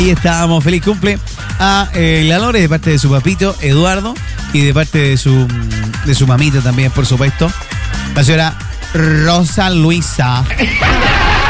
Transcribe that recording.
Y estábamos, feliz cumple a la Lore de parte de su papito Eduardo y de parte de su mamita también, por supuesto, la señora Rosa Luisa.